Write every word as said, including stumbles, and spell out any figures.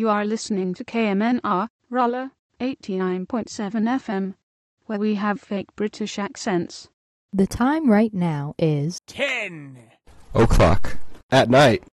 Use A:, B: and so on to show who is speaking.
A: You are listening to K M N R, Rolla, eighty-nine point seven F M, where we have fake British accents.
B: The time right now is
C: ten
D: o'clock at night.